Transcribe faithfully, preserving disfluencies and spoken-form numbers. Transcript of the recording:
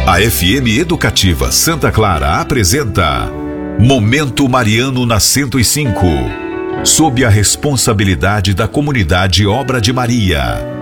A F M Educativa Santa Clara apresenta Momento Mariano na cento e cinco, sob a responsabilidade da comunidade Obra de Maria.